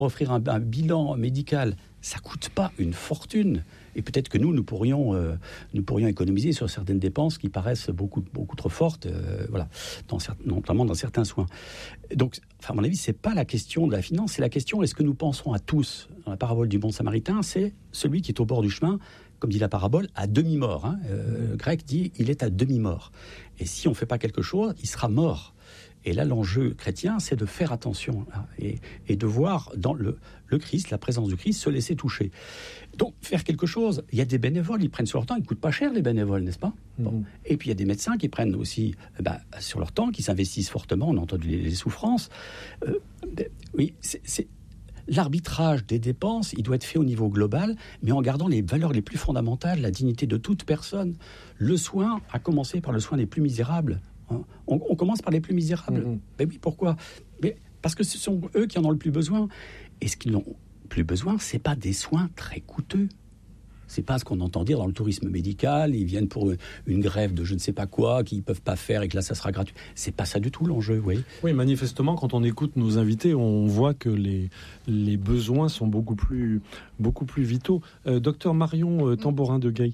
offrir un bilan médical, ça ne coûte pas une fortune. Et peut-être que nous pourrions économiser sur certaines dépenses qui paraissent beaucoup trop fortes, notamment dans certains soins. Donc, à mon avis, ce n'est pas la question de la finance, c'est la question, est-ce que nous pensons à tous, dans la parabole du bon samaritain, c'est celui qui est au bord du chemin, comme dit la parabole, à demi-mort. Le grec dit, il est à demi-mort. Et si on ne fait pas quelque chose, il sera mort. Et là, l'enjeu chrétien, c'est de faire attention et de voir dans le Christ, la présence du Christ, se laisser toucher. Donc, faire quelque chose. Il y a des bénévoles, ils prennent sur leur temps, ils ne coûtent pas cher, les bénévoles, n'est-ce pas ? Bon. Et puis, il y a des médecins qui prennent aussi sur leur temps, qui s'investissent fortement, on a entendu les souffrances. Oui, c'est l'arbitrage des dépenses, il doit être fait au niveau global, mais en gardant les valeurs les plus fondamentales, la dignité de toute personne. Le soin, à commencer par le soin des plus misérables. On commence par les plus misérables. Mais oui, pourquoi ? Parce que ce sont eux qui en ont le plus besoin. Et ce qu'ils n'ont plus besoin, ce n'est pas des soins très coûteux. Ce n'est pas ce qu'on entend dire dans le tourisme médical. Ils viennent pour une grève de je ne sais pas quoi, qu'ils ne peuvent pas faire et que là, ça sera gratuit. Ce n'est pas ça du tout l'enjeu, oui. Oui, manifestement, quand on écoute nos invités, on voit que les besoins sont beaucoup plus vitaux. Docteur Marion Tambourin de Gay,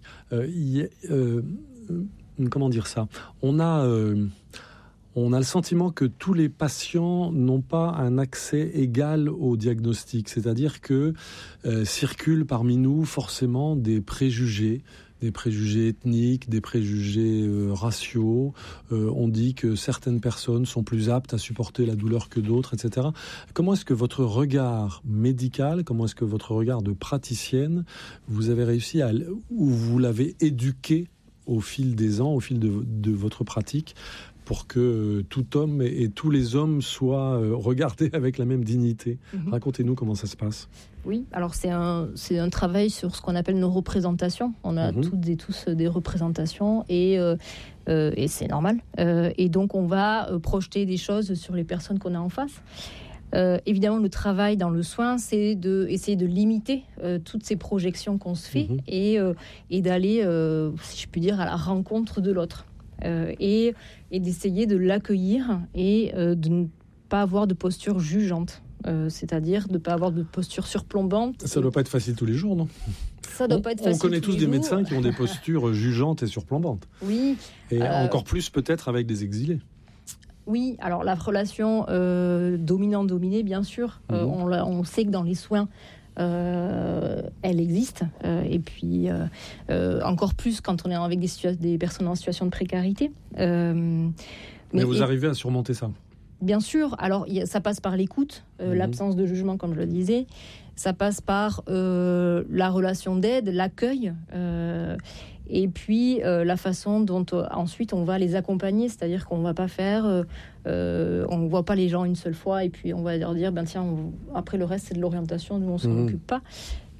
comment dire ça ? On a le sentiment que tous les patients n'ont pas un accès égal au diagnostic, c'est-à-dire que circulent parmi nous forcément des préjugés ethniques, des préjugés raciaux. On dit que certaines personnes sont plus aptes à supporter la douleur que d'autres, etc. Comment est-ce que votre regard médical, comment est-ce que votre regard de praticienne, vous avez réussi ou vous l'avez éduqué au fil des ans, au fil de votre pratique, pour que tout homme et tous les hommes soient regardés avec la même dignité. Racontez-nous comment ça se passe. Oui, alors c'est un travail sur ce qu'on appelle nos représentations. On a toutes et tous des représentations et c'est normal. Et donc on va projeter des choses sur les personnes qu'on a en face. Évidemment, le travail dans le soin, c'est d'essayer de limiter toutes ces projections qu'on se fait et d'aller, si je puis dire, à la rencontre de l'autre. Et d'essayer de l'accueillir et de ne pas avoir de posture jugeante, c'est-à-dire de ne pas avoir de posture surplombante. Ça ne doit pas être facile tous les jours, non ? Ça doit pas être facile. On connaît tous des médecins qui ont des postures jugeantes et surplombantes. Oui. Et encore plus peut-être avec des exilés. Oui, alors la relation dominant-dominé, bien sûr, on sait que dans les soins, elle existe, et puis encore plus quand on est avec des personnes en situation de précarité. Mais vous arrivez à surmonter ça ? Bien sûr, alors ça passe par l'écoute, l'absence de jugement, comme je le disais, ça passe par la relation d'aide, l'accueil, et puis la façon dont ensuite on va les accompagner, c'est-à-dire qu'on ne va pas faire, on ne voit pas les gens une seule fois et puis on va leur dire, après le reste c'est de l'orientation, nous on ne s'en occupe pas.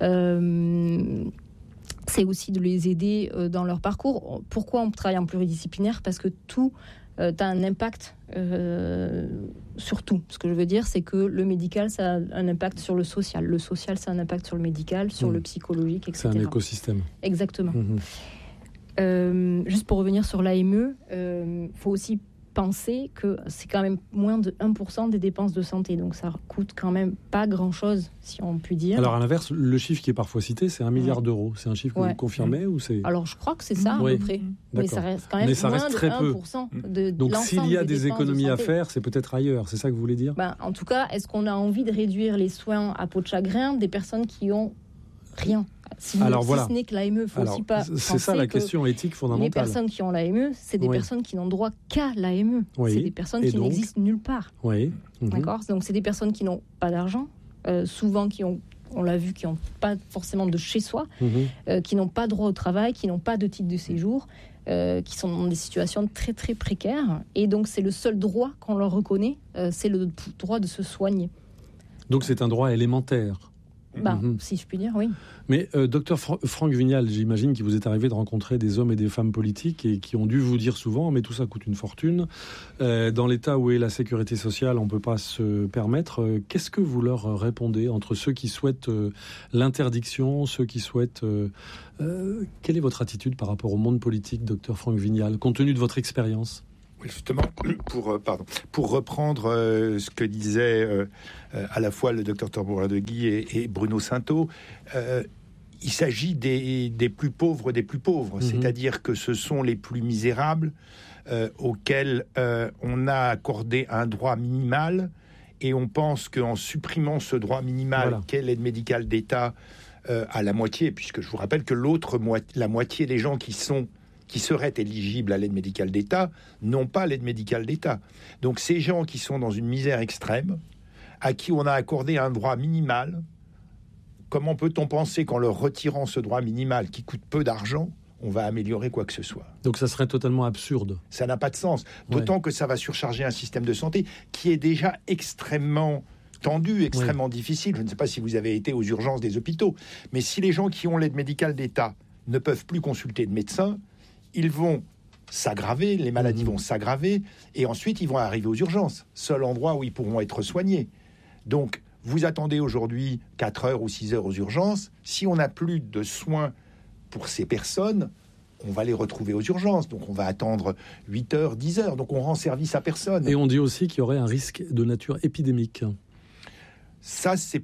C'est aussi de les aider dans leur parcours. Pourquoi on travaille en pluridisciplinaire ? Parce que tout a un impact sur tout. Ce que je veux dire, c'est que le médical, ça a un impact sur le social. Le social, ça a un impact sur le médical, sur le psychologique, etc. C'est un écosystème. Exactement. Juste pour revenir sur l'AME, faut aussi penser que c'est quand même moins de 1% des dépenses de santé. Donc ça coûte quand même pas grand-chose, si on peut dire. Alors à l'inverse, le chiffre qui est parfois cité, c'est 1 milliard d'euros. C'est un chiffre que vous confirmez ou c'est... Alors je crois que c'est ça à peu près. Mais ça reste quand même moins très de 1% de Donc s'il y a des économies à faire, c'est peut-être ailleurs. C'est ça que vous voulez dire ? En tout cas, est-ce qu'on a envie de réduire les soins à peau de chagrin des personnes qui ont rien ? Si ce n'est que l'AME, il faut aussi pas c'est ça la question éthique fondamentale. Les personnes qui ont l'AME, c'est des personnes qui n'ont droit qu'à l'AME. C'est des personnes qui n'existent nulle part. D'accord ? Donc c'est des personnes qui n'ont pas d'argent, souvent on l'a vu, qui n'ont pas forcément de chez soi, qui n'ont pas droit au travail, qui n'ont pas de titre de séjour, qui sont dans des situations très très précaires. Et donc c'est le seul droit qu'on leur reconnaît, c'est le droit de se soigner. Donc c'est un droit élémentaire. Si je puis dire, oui. Mais docteur Franck Vignal, j'imagine qu'il vous est arrivé de rencontrer des hommes et des femmes politiques et qui ont dû vous dire souvent, mais tout ça coûte une fortune. Dans l'état où est la sécurité sociale, on ne peut pas se permettre. Qu'est-ce que vous leur répondez entre ceux qui souhaitent l'interdiction, ceux qui souhaitent... quelle est votre attitude par rapport au monde politique, docteur Franck Vignal, compte tenu de votre expérience ? Justement, pour reprendre ce que disait à la fois le docteur Tambourin-Deguy et Bruno Sainteau, il s'agit des plus pauvres des plus pauvres, c'est-à-dire que ce sont les plus misérables auxquels on a accordé un droit minimal, et on pense qu'en supprimant ce droit minimal, qu'est l'aide médicale d'État, à la moitié, puisque je vous rappelle que la moitié des gens qui seraient éligibles à l'aide médicale d'État n'ont pas l'aide médicale d'État. Donc ces gens qui sont dans une misère extrême, à qui on a accordé un droit minimal, comment peut-on penser qu'en leur retirant ce droit minimal qui coûte peu d'argent, on va améliorer quoi que ce soit? Donc ça serait totalement absurde. Ça n'a pas de sens. D'autant que ça va surcharger un système de santé qui est déjà extrêmement tendu, extrêmement difficile. Je ne sais pas si vous avez été aux urgences des hôpitaux, mais si les gens qui ont l'aide médicale d'État ne peuvent plus consulter de médecin, ils vont s'aggraver, les maladies vont s'aggraver, et ensuite ils vont arriver aux urgences, seul endroit où ils pourront être soignés. Donc, vous attendez aujourd'hui 4 heures ou 6 heures aux urgences. Si on n'a plus de soins pour ces personnes, on va les retrouver aux urgences. Donc, on va attendre 8 heures, 10 heures. Donc, on rend service à personne. Et on dit aussi qu'il y aurait un risque de nature épidémique. Ça, c'est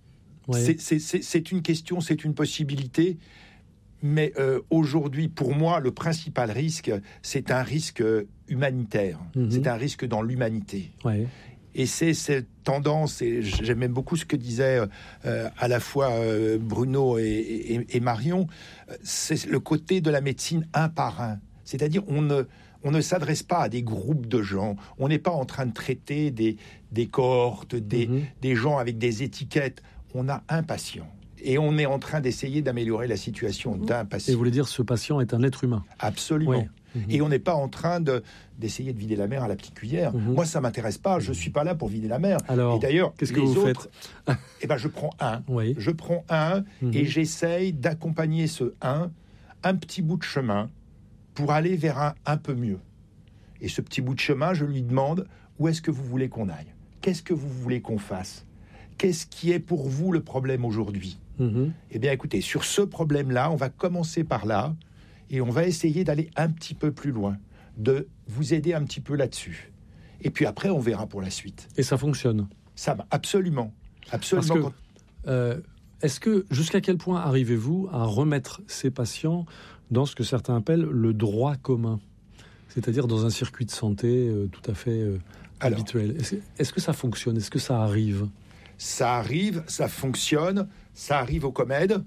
une question, c'est une possibilité. Mais aujourd'hui, pour moi, le principal risque, c'est un risque humanitaire. C'est un risque dans l'humanité. Et c'est cette tendance, et j'aime même beaucoup ce que disaient à la fois Bruno et Marion, c'est le côté de la médecine un par un. C'est-à-dire, on ne s'adresse pas à des groupes de gens. On n'est pas en train de traiter des cohortes, des gens avec des étiquettes. On a un patient. Et on est en train d'essayer d'améliorer la situation d'un patient. Et vous voulez dire, ce patient est un être humain? Absolument. Et on n'est pas en train d'essayer de vider la mer à la petite cuillère. Moi, ça m'intéresse pas. Je suis pas là pour vider la mer. Alors, et d'ailleurs, qu'est-ce que vous faites? Je prends un. Je prends un et j'essaye d'accompagner ce un petit bout de chemin pour aller vers un peu mieux. Et ce petit bout de chemin, je lui demande, où est-ce que vous voulez qu'on aille? Qu'est-ce que vous voulez qu'on fasse? Qu'est-ce qui est pour vous le problème aujourd'hui? Eh bien, écoutez, sur ce problème-là, on va commencer par là et on va essayer d'aller un petit peu plus loin, de vous aider un petit peu là-dessus. Et puis après, on verra pour la suite. Et ça fonctionne? Ça va, absolument. Absolument. Est-ce que, jusqu'à quel point arrivez-vous à remettre ces patients dans ce que certains appellent le droit commun? C'est-à-dire dans un circuit de santé tout à fait habituel. Est-ce que ça fonctionne? Est-ce que ça arrive? Ça arrive, ça fonctionne, ça arrive au COMED.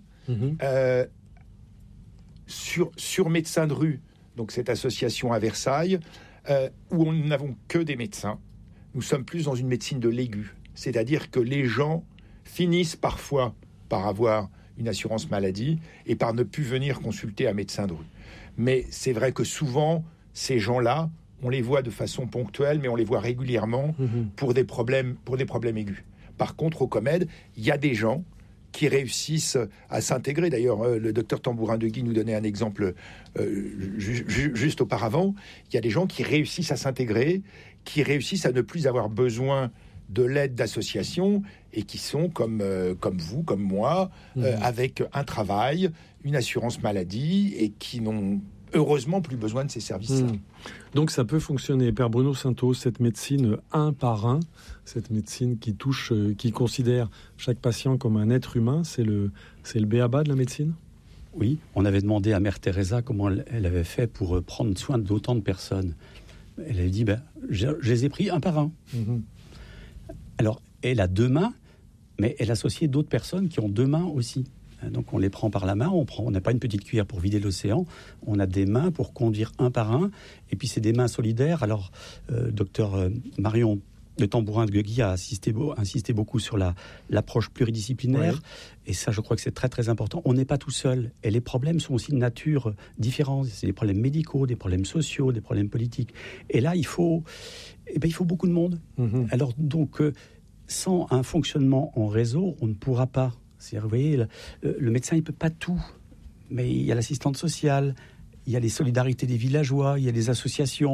Sur Médecins de rue, donc cette association à Versailles, où nous n'avons que des médecins, nous sommes plus dans une médecine de l'aigu. C'est-à-dire que les gens finissent parfois par avoir une assurance maladie et par ne plus venir consulter un médecin de rue. Mais c'est vrai que souvent, ces gens-là, on les voit de façon ponctuelle, mais on les voit régulièrement pour des problèmes aigus. Par contre, au COMED, il y a des gens qui réussissent à s'intégrer. D'ailleurs, le docteur Tambourin-Deguy nous donnait un exemple juste auparavant. Il y a des gens qui réussissent à s'intégrer, qui réussissent à ne plus avoir besoin de l'aide d'associations et qui sont comme vous, comme moi, avec un travail, une assurance maladie et qui n'ont heureusement plus besoin de ces services-là. Donc ça peut fonctionner. Père Bruno Sainteau, cette médecine un par un, cette médecine qui touche, qui considère chaque patient comme un être humain, c'est le b.a.-ba de la médecine? Oui, on avait demandé à Mère Teresa comment elle avait fait pour prendre soin d'autant de personnes. Elle avait dit, je les ai pris un par un. Alors, elle a 2 mains, mais elle associait d'autres personnes qui ont 2 mains aussi. Donc on les prend par la main, on n'a pas une petite cuillère pour vider l'océan, on a des mains pour conduire un par un, et puis c'est des mains solidaires. Alors, docteur Marion de Tambourin-Deguy a insisté beaucoup sur l'approche pluridisciplinaire, et ça je crois que c'est très très important. On n'est pas tout seul, et les problèmes sont aussi de nature différente. C'est des problèmes médicaux, des problèmes sociaux, des problèmes politiques. Et là, il faut beaucoup de monde. Alors donc, sans un fonctionnement en réseau, on ne pourra pas. C'est-à-dire, vous voyez, le médecin, il ne peut pas tout. Mais il y a l'assistante sociale, il y a les solidarités des villageois, il y a les associations,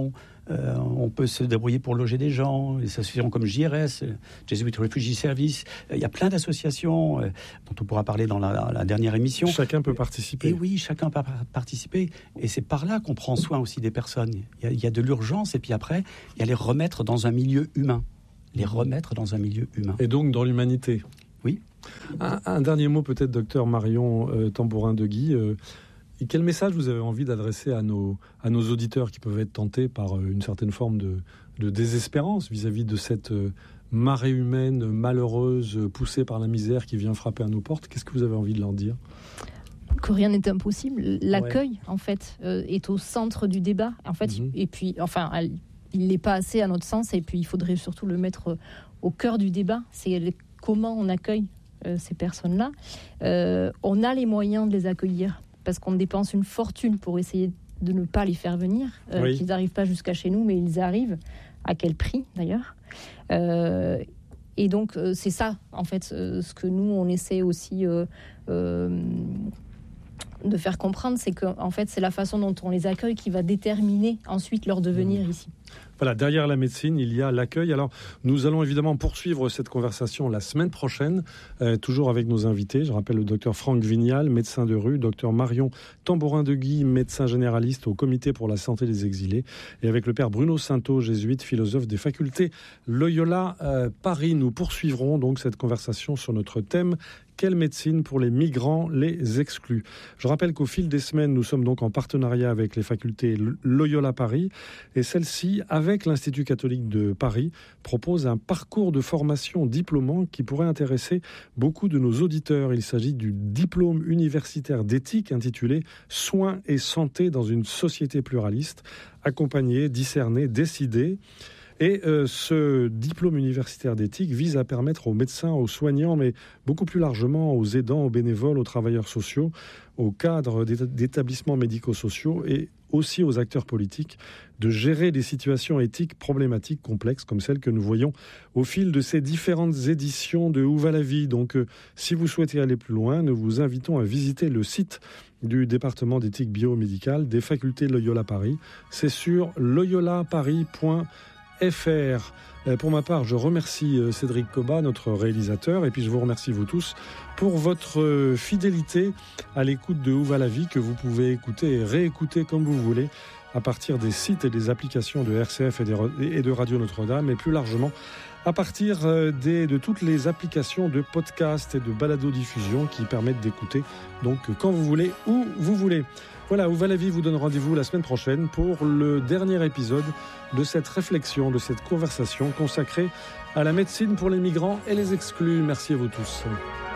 on peut se débrouiller pour loger des gens, les associations comme JRS, Jesuit Refugee Service, il y a plein d'associations dont on pourra parler dans la dernière émission. Chacun peut participer. Et oui, chacun peut participer. Et c'est par là qu'on prend soin aussi des personnes. Il y a de l'urgence, et puis après, il y a les remettre dans un milieu humain. Et donc dans l'humanité. Oui. Un dernier mot peut-être, docteur Marion Tambourin-Deguy. Quel message vous avez envie d'adresser à nos auditeurs qui peuvent être tentés par une certaine forme de désespérance vis-à-vis de cette marée humaine malheureuse poussée par la misère qui vient frapper à nos portes? Qu'est-ce que vous avez envie de leur dire? Que rien n'est impossible. L'accueil, en fait, est au centre du débat. En fait, et puis, enfin, il n'est pas assez à notre sens. Et puis, il faudrait surtout le mettre au cœur du débat. C'est comment on accueille ces personnes-là. On a les moyens de les accueillir parce qu'on dépense une fortune pour essayer de ne pas les faire venir. Qu'ils n'arrivent pas jusqu'à chez nous, mais ils arrivent. À quel prix, d'ailleurs? Et donc, c'est ça, en fait, ce que nous, on essaie aussi de faire comprendre, c'est que en fait, c'est la façon dont on les accueille qui va déterminer ensuite leur devenir ici. Voilà, derrière la médecine, il y a l'accueil. Alors, nous allons évidemment poursuivre cette conversation la semaine prochaine, toujours avec nos invités. Je rappelle le docteur Franck Vignal, médecin de rue, docteur Marion Tambourin-Deguy, médecin généraliste au Comité pour la santé des exilés, et avec le père Bruno Sainteau, jésuite, philosophe des facultés Loyola Paris. Nous poursuivrons donc cette conversation sur notre thème « Quelle médecine pour les migrants, les exclus ?» Je rappelle qu'au fil des semaines, nous sommes donc en partenariat avec les facultés Loyola Paris, et celle-ci, avec l'Institut catholique de Paris, propose un parcours de formation diplômant qui pourrait intéresser beaucoup de nos auditeurs. Il s'agit du diplôme universitaire d'éthique intitulé « Soins et santé dans une société pluraliste », accompagner, discerner, décider. Et ce diplôme universitaire d'éthique vise à permettre aux médecins, aux soignants, mais beaucoup plus largement aux aidants, aux bénévoles, aux travailleurs sociaux, aux cadres d'établissements médico-sociaux et aussi aux acteurs politiques de gérer des situations éthiques problématiques complexes comme celles que nous voyons au fil de ces différentes éditions de Où va la vie. Donc si vous souhaitez aller plus loin, nous vous invitons à visiter le site du département d'éthique biomédicale des facultés Loyola Paris. C'est sur loyolaparis.fr. Pour ma part, je remercie Cédric Cobat, notre réalisateur, et puis je vous remercie vous tous pour votre fidélité à l'écoute de Où va la vie, que vous pouvez écouter et réécouter comme vous voulez à partir des sites et des applications de RCF et de Radio Notre-Dame, et plus largement à partir de toutes les applications de podcast et de balado-diffusion qui permettent d'écouter donc quand vous voulez, où vous voulez. Voilà, Où va la vie vous donne rendez-vous la semaine prochaine pour le dernier épisode de cette réflexion, de cette conversation consacrée à la médecine pour les migrants et les exclus. Merci à vous tous.